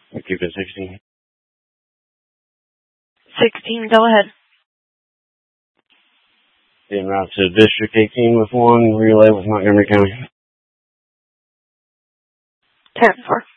We'll keep it 16. 16, go ahead. En route to District 18 with 1, relay with Montgomery County. 10-4.